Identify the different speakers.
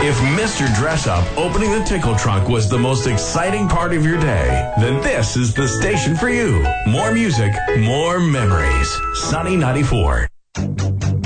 Speaker 1: If Mr. Dress Up opening the tickle trunk was the most exciting part of your day, then this is the station for you. More music, more memories. Sunny 94.